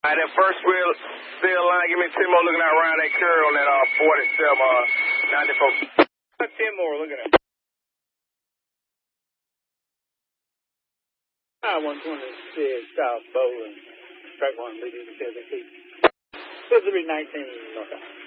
All right, that first wheel, still line. Give me 10 more looking out around that curve on that 47, 94. 10 more looking at. 126 South Bowling, track 1 leading to 17. 19 northbound.